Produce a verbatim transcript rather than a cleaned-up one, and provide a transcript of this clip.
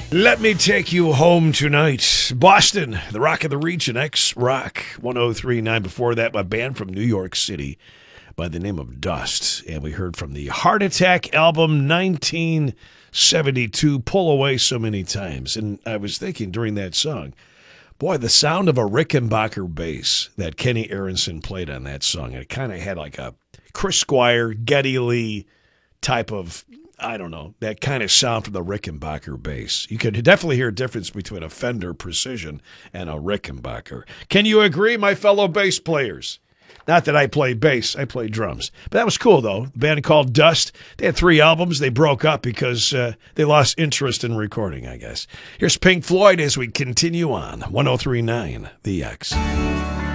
Let me take you home tonight. Boston, the Rock of the Region, X-Rock, one oh three point nine. Before that, my band from New York City by the name of Dust. And we heard from the Heart Attack album, nineteen seventy-two, Pull Away So Many Times. And I was thinking during that song, boy, the sound of a Rickenbacker bass that Kenny Aronson played on that song, it kind of had like a Chris Squire, Geddy Lee type of, I don't know, that kind of sound from the Rickenbacker bass. You could definitely hear a difference between a Fender Precision and a Rickenbacker. Can you agree, my fellow bass players? Not that I play bass, I play drums. But that was cool, though. The band called Dust. They had three albums. They broke up because uh, they lost interest in recording, I guess. Here's Pink Floyd as we continue on. one oh three point nine The X.